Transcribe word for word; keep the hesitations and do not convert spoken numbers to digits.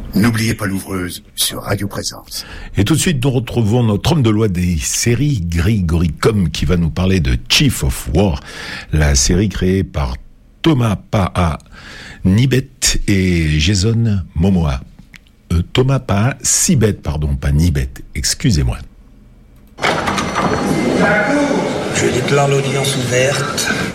N'oubliez pas l'ouvreuse sur Radio Présence. Et tout de suite, nous retrouvons notre homme de loi des séries, Grigory Comm, qui va nous parler de Chief of War, la série créée par Thomas Paha Nibet et Jason Momoa. Euh, Thomas Paha Sibet, pardon, pas Nibet, excusez-moi. Je déclare l'audience ouverte.